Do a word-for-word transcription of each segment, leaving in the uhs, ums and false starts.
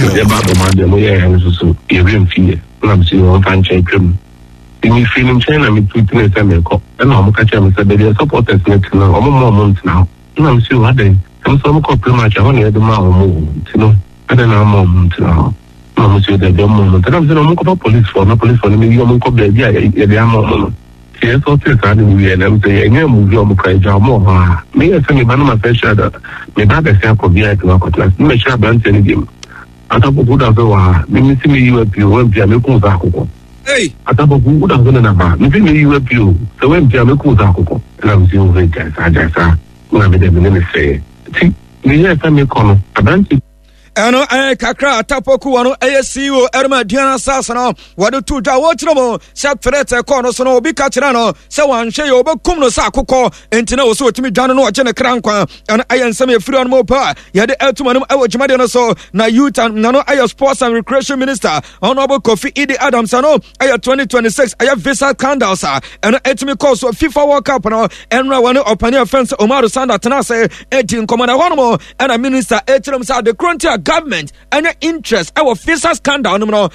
the Bible man, the lawyer, and so even fear. I'm seeing one fan check him. In me feeling China, me tweeting a time ago, and I'm catching him. Said there are supporters next now, or more months now. And I'm seeing what they. I'm so much pretty much. I want to hear the man, you know. I don't know moment now. I'm seeing the moment. And I'm saying I'm going to police for no police for me. I'm going to be there. Yeah, I'm yes, all this I didn't really. I'm saying, yeah, move your cry, job more. Me, I say, me, man, my first shadow. Me, bad as I could be at work at last. Me, sure, I'm telling you. I thought, good as well. Me, see me, you up, you won't be a milk. Hey, I thought, good as well. Me, see me, you up, you. So, when be a milk, and I'm seeing, I just, I just, I'm going to say, see, me, yes, I'm a corner. I don't see. Ano eh kakra tapoku wano A C E O Erma Diana Sasana wado tu da wochro mo se threat e ko no so no obi ka kira no se wanhwe ye obekum no sa akokọ entina wo so otimi dwan no oche ne krankwa ano ayensam e free on mo pa ye de etuma no e wojima de no so na youth and no ayo sports and recreation minister honorable Kofi Idi Adams ano ayo twenty twenty-six ayo visa candles ano etimi call so FIFA World Cup no enra wano opani offense Omar Sanda tenase edi nkomana hono mo ana minister etrim sa the frontier government and your interest our visa scandal no no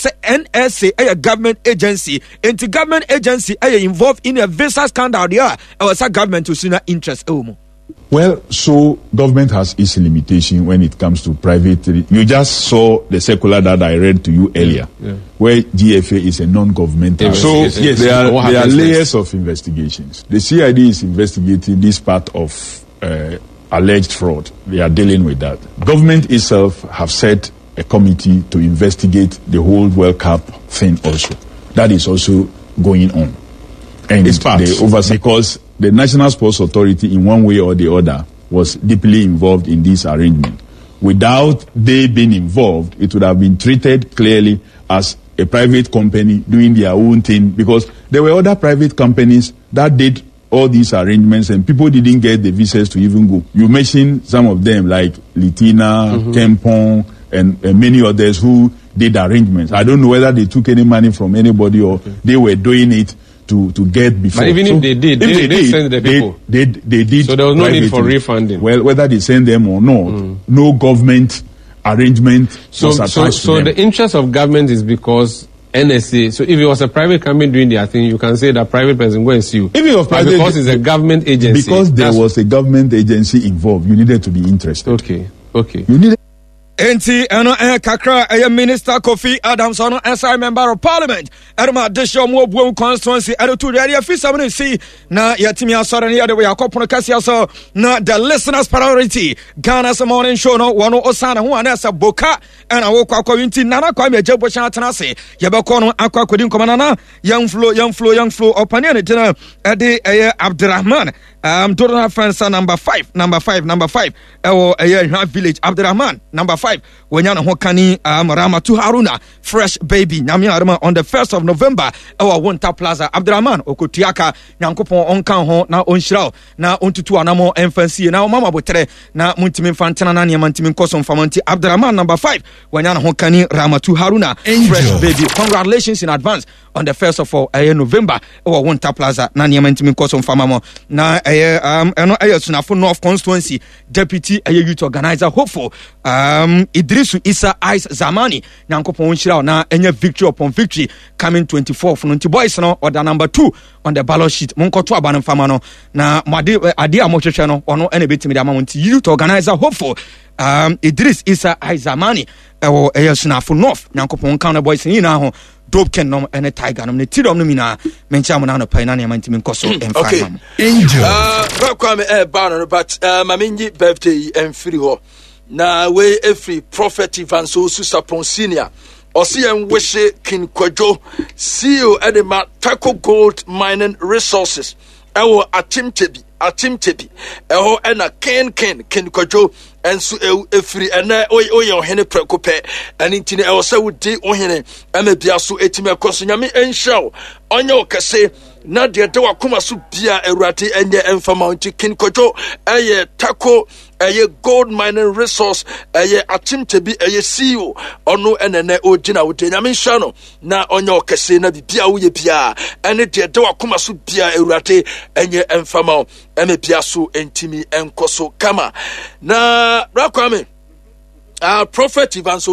N S A a government agency into government agency are involved in a visa scandal there our government to see interest. Well, so government has its limitation when it comes to private. You just saw the circular that I read to you earlier, yeah, yeah. where G F A is a non-governmental. Yes, so yes, yes, there yes, are, there are layers of investigations. The C I D is investigating this part of uh, alleged fraud. They are dealing with that. Government itself have set a committee to investigate the whole World Cup thing also. That is also going on. And it's part they oversee because the National Sports Authority in one way or the other was deeply involved in this arrangement. Without they being involved, it would have been treated clearly as a private company doing their own thing because there were other private companies that did all these arrangements and people didn't get the visas to even go. You mentioned some of them like Litina, mm-hmm. Kempong, and, and many others who did arrangements. I don't know whether they took any money from anybody or okay. they were doing it to, to get before. But even so, if they did, if they, they did send the people. They, they, they did. So there was no need for refunding. Well, whether they send them or not, mm. no government arrangement so, was attached so, to so them. The interest of government is because N S A. So if it was a private company doing their thing, you can say that private person go and sue. If it was private, because it's a government agency. Because there was a government agency involved, you needed to be interested. Okay, okay. You needed. Enti eno eh kakra eh Minister Kofi Adams ono inside member of parliament erma desho mo buom constituency edo to the area fisa me see na yatimi asore ne yade we akopon kasia so na the listeners priority Ghana's morning show no wono osana ho anasa boka ena wo kwakwa winti nana kwa me jebo shan atenase ye be ko no akwa kodi nkomana na young flow young flow young flow opani ne tena ede eh Abdurrahman um Dorna friends number five number five number five ewo eh village Abdurrahman number five Wenyana Hokani um, Ramatu Haruna fresh baby Nyami Arama on the first of November ewa Wonta Plaza Abdurrahman Okutiaka Nyankopon onkan ho na onhyiraw na ontutu anamo emfansie na mama botere na muntimi fantana na niam ntimi nkoso mfamanti Abdurrahman number five Wenyana Hokani Ramatu Haruna Angel. Fresh baby congratulations in advance on the first of all, uh, November ewa Wonta Plaza na niam ntimi nkoso mfamamo na uh, um eno ayo sunafo North constituency deputy uh, youth organizer hopeful um Idrisu Isa Ice Zamani Nyankopon Shira na enya victory upon victory coming twenty-fourth no nti boys no order number two on the ballot sheet monkoto abanam fama no na made ade amohwehwe no ono ene betimi de amamo nti youth organizer hopeful um Idris Isa Ice Zamani ewo eyesunafo North Nyankopon kan na boys ni na ho dope ken no ene tiger no ne tidom no mina mencha mo na no pai na ne amantimi nkoso emfa okay angel uh welcome eh ba no but uh maminyi birthday emfiri ho na we every prophet Evanso Susapon senior osi en wishe King Kwadwo C E O edema Taco Gold Mining Resources ewo atimtebi atimtebi eho ena ken ken King Kwadwo ensu every ena oye ohene prekope anintine ewo se wudi ohene emebia so etime koso nyame enhyew onye okese na de de wakoma so bia awurade enye emfama nti King Kwadwo eye Taco eye Gold Mining Resource eye atimtebi eye C E O ono enene ogina wode nyame nhya no na onye okese na bibia wo ye bia ene de de wakoma so bia awurade enye emfama emebia so entimi enkoso kama na rakwame ah prophet Evanso